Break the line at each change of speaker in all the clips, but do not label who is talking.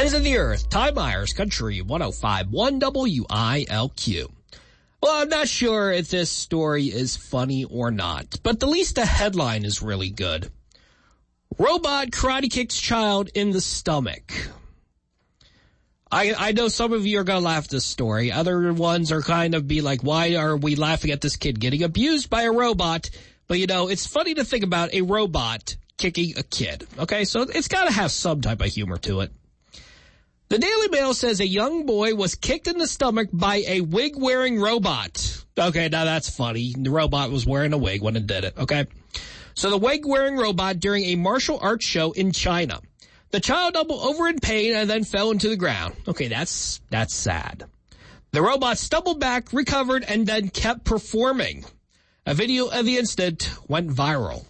Ends of the Earth, Ty Myers, Country 105.1 WILQ. Well, I'm not sure if this story is funny or not, but at least the headline is really good. Robot karate kicks child in the stomach. I know some of you are going to laugh at this story. Other ones are kind of be like, why are we laughing at this kid getting abused by a robot? But, it's funny to think about a robot kicking a kid. Okay, so it's got to have some type of humor to it. The Daily Mail says a young boy was kicked in the stomach by a wig-wearing robot. Okay, now that's funny. The robot was wearing a wig when it did it, okay? So the wig-wearing robot during a martial arts show in China. The child doubled over in pain and then fell into the ground. Okay, that's sad. The robot stumbled back, recovered, and then kept performing. A video of the incident went viral.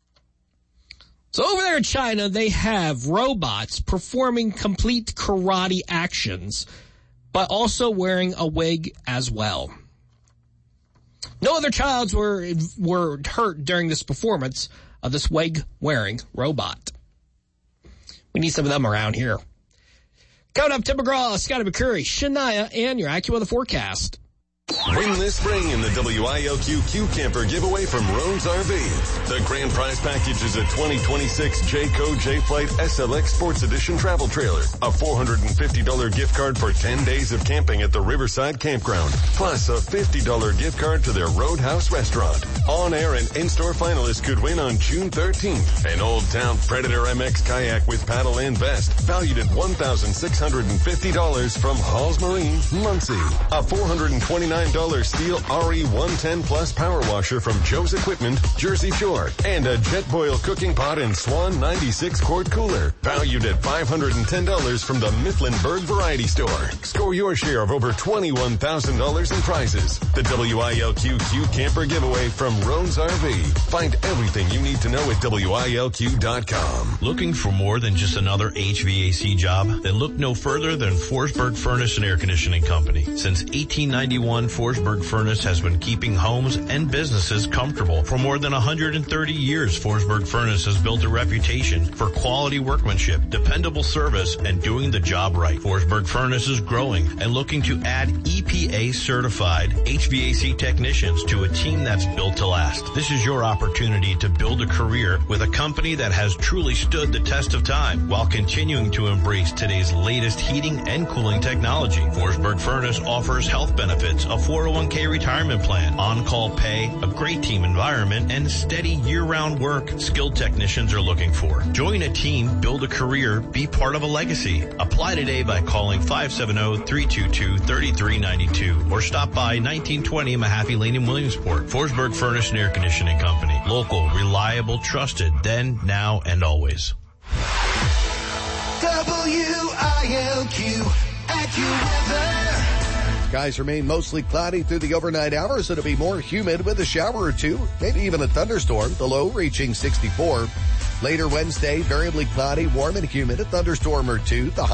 So over there in China, they have robots performing complete karate actions, but also wearing a wig as well. No other childs were hurt during this performance of this wig-wearing robot. We need some of them around here. Coming up, Tim McGraw, Scotty McCurry, Shania, and your AccuWeather forecast.
Win this spring in the WILQ Q Camper giveaway from Roan's RV. The grand prize package is a 2026 Jayco J-Flight SLX Sports Edition travel trailer, a $450 gift card for 10 days of camping at the Riverside Campground, plus a $50 gift card to their Roadhouse restaurant. On-air and in-store finalists could win on June 13th. An Old Town Predator MX kayak with paddle and vest, valued at $1,650 from Halls Marine, Muncie. A $429 Steel RE110 Plus power washer from Joe's Equipment, Jersey Shore, and a Jetboil cooking pot and Swan 96-quart cooler, valued at $510 from the Mifflinburg Variety Store. Score your share of over $21,000 in prizes. The WILQ Q Camper giveaway from Roan's RV. Find everything you need to know at WILQ.com.
Looking for more than just another HVAC job? Then look no further than Forsberg Furnace and Air Conditioning Company. Since 1891, Forsberg Furnace has been keeping homes and businesses comfortable. For more than 130 years, Forsberg Furnace has built a reputation for quality workmanship, dependable service, and doing the job right. Forsberg Furnace is growing and looking to add EPA-certified HVAC technicians to a team that's built to last. This is your opportunity to build a career with a company that has truly stood the test of time while continuing to embrace today's latest heating and cooling technology. Forsberg Furnace offers health benefits, a 401k retirement plan, on-call pay, a great team environment, and steady year-round work skilled technicians are looking for. Join a team, build a career, be part of a legacy. Apply today by calling 570-322-3392 or stop by 1920 Mahaffey Lane in Williamsport. Forsberg Furnace and Air Conditioning Company. Local, reliable, trusted, then, now, and always.
WILQ AccuWeather.
Skies remain mostly cloudy through the overnight hours. It'll be more humid with a shower or two, maybe even a thunderstorm, the low reaching 64. Later Wednesday, variably cloudy, warm and humid, a thunderstorm or two, the high